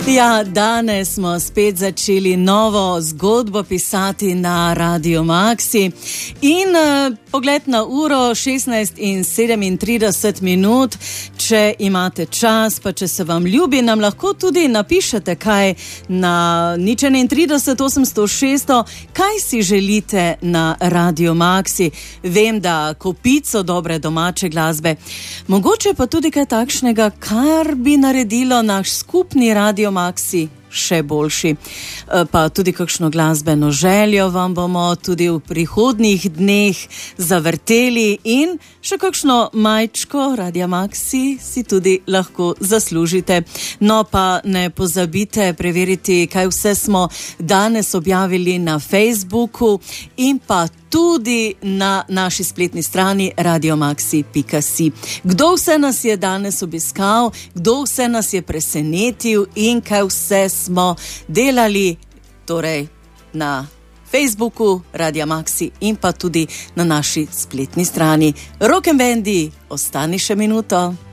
Ja, danes smo spet začeli novo zgodbo pisati na Radio Maxi in pogled na uro 16:37. Če imate čas, pa če se vam ljubi, nam lahko tudi napišete kaj na 031 800 600, kaj si želite na Radio Maxi. Vem, da kopico dobre domače glasbe, mogoče pa tudi kaj takšnega, kar bi naredilo naš skupni Radio Maxi še boljši. Pa tudi kakšno glasbeno željo vam bomo tudi v prihodnjih dneh zavrteli in še kakšno majčko Radia Maxi si tudi lahko zaslužite. No pa ne pozabite preveriti, kaj vse smo danes objavili na Facebooku in pa tudi na naši spletni strani radiomaxi.si. Kdo vse nas je danes obiskal, kdo vse nas je presenetil in kaj vse smo delali, torej na Facebooku Radia Maxi in pa tudi na naši spletni strani. Rock and Bandy, ostani še minuto.